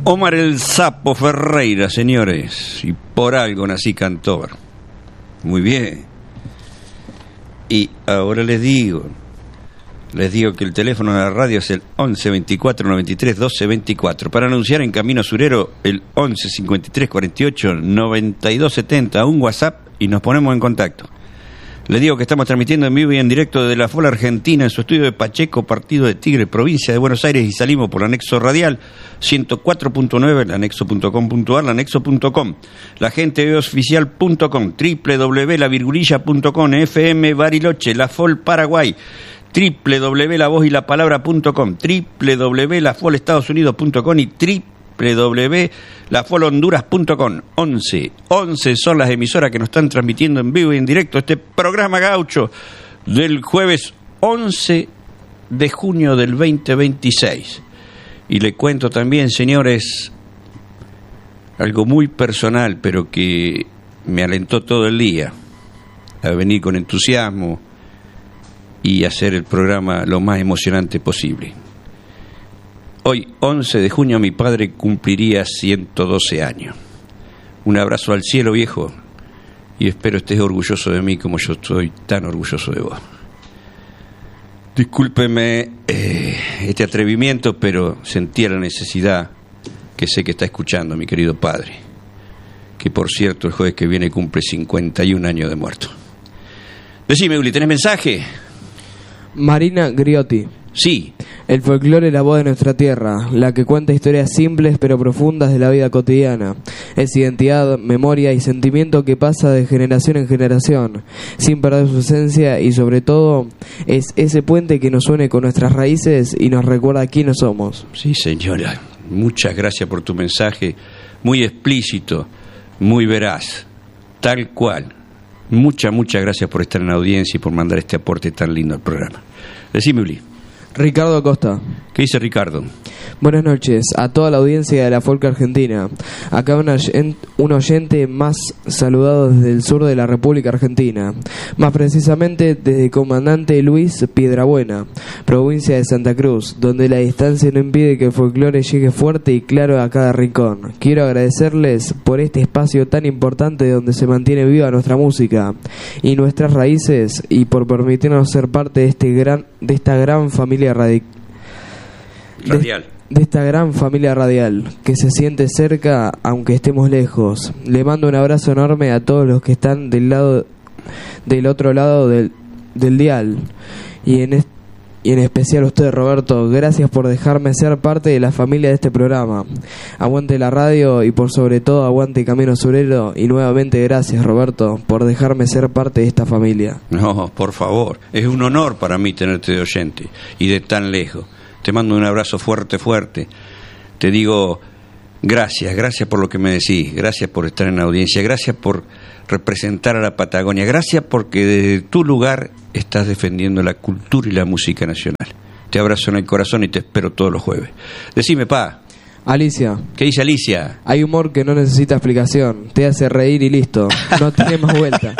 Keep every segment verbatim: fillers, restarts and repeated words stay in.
Omar el Sapo Ferreira, señores, y por algo nací cantor. Muy bien. Y ahora les digo, les digo que el teléfono de la radio es el once veinticuatro noventa y tres doce veinticuatro. Para anunciar en Camino Surero, el once cincuenta y tres cuarenta y ocho noventa y dos setenta, un WhatsApp y nos ponemos en contacto. Les digo que estamos transmitiendo en vivo y en directo desde la F O L Argentina, en su estudio de Pacheco, partido de Tigre, provincia de Buenos Aires, y salimos por el anexo radial ciento cuatro punto nueve, el anexo punto com punto ar, el anexo punto com, la gente oficial punto com, doble u doble u doble u punto la virgulilla punto com, F M Bariloche, la F O L Paraguay, doble u doble u doble u punto la voz y la palabra punto com, doble u doble u doble u punto la F O L Estados Unidos punto com y doble u doble u doble u punto la F O L Honduras punto com. once, once son las emisoras que nos están transmitiendo en vivo y en directo este programa gaucho del jueves once de junio del veinte veintiséis. Y le cuento también, señores, algo muy personal, pero que me alentó todo el día a venir con entusiasmo y hacer el programa lo más emocionante posible. Hoy, once de junio, mi padre cumpliría ciento doce años. Un abrazo al cielo, viejo, y espero estés orgulloso de mí como yo estoy tan orgulloso de vos. Discúlpeme eh, este atrevimiento, pero sentía la necesidad, que sé que está escuchando, mi querido padre, que por cierto el jueves que viene cumple cincuenta y un años de muerto. Decime, Uli, ¿tenés mensaje? Marina Griotti. Sí. El folclore es la voz de nuestra tierra, la que cuenta historias simples pero profundas de la vida cotidiana. Es identidad, memoria y sentimiento que pasa de generación en generación, sin perder su esencia, y sobre todo es ese puente que nos une con nuestras raíces y nos recuerda quiénes somos. Sí, señora. Muchas gracias por tu mensaje, muy explícito, muy veraz, tal cual. Muchas, muchas gracias por estar en la audiencia y por mandar este aporte tan lindo al programa. Decime, Uli. Ricardo Acosta. ¿Qué dice Ricardo? Buenas noches a toda la audiencia de la Folk Argentina. Acá un oyente, un oyente más saludado desde el sur de la República Argentina, más precisamente desde Comandante Luis Piedrabuena, provincia de Santa Cruz, donde la distancia no impide que el folclore llegue fuerte y claro a cada rincón. Quiero agradecerles por este espacio tan importante donde se mantiene viva nuestra música y nuestras raíces, y por permitirnos ser parte de este gran de esta gran familia radical radial de, de esta gran familia radial que se siente cerca aunque estemos lejos. Le mando un abrazo enorme a todos los que están del lado del otro lado del, del dial, y en, est, y en especial a usted, Roberto. Gracias por dejarme ser parte de la familia de este programa. Aguante la radio y por sobre todo aguante Camino Surero, y nuevamente gracias, Roberto, por dejarme ser parte de esta familia. No, por favor, es un honor para mí tenerte de oyente y de tan lejos. Te mando un abrazo fuerte, fuerte. Te digo gracias, gracias por lo que me decís, gracias por estar en la audiencia, gracias por representar a la Patagonia, gracias porque desde tu lugar estás defendiendo la cultura y la música nacional. Te abrazo en el corazón y te espero todos los jueves. Decime, pa. Alicia. ¿Qué dice Alicia? Hay humor que no necesita explicación, te hace reír y listo, no tiene más vuelta.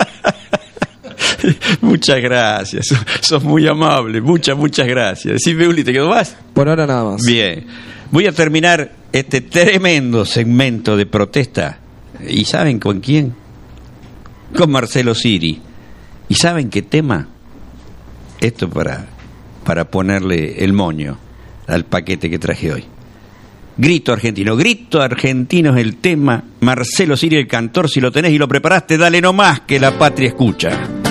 Muchas gracias, sos muy amable, muchas, muchas gracias. Decime, Uli, ¿te quedó más? Por ahora nada más. Bien, voy a terminar este tremendo segmento de protesta. ¿Y saben con quién? Con Marcelo Siri. ¿Y saben qué tema? Esto para, para ponerle el moño al paquete que traje hoy. Grito argentino, grito argentino es el tema. Marcelo Siri, el cantor. Si lo tenés y lo preparaste, dale nomás que la patria escucha.